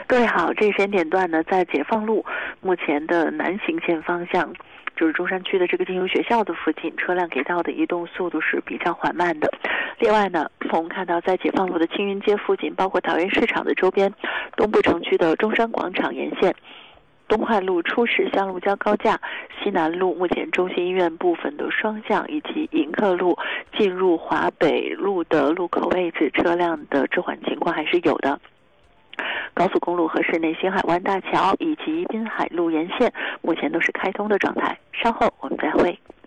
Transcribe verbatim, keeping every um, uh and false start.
各位好，这一时间点段呢，在解放路目前的南行线方向，就是中山区的这个金融学校的附近，车辆给到的移动速度是比较缓慢的。另外呢，我们看到在解放路的青云街附近，包括桃园市场的周边，东部城区的中山广场沿线，东汉路出始向路交高架，西南路目前中心医院部分的双向，以及迎客路进入华北路的路口位置，车辆的置缓情况还是有的。高速公路和市内新海湾大桥以及滨海路沿线目前都是开通的状态。稍后我们再会。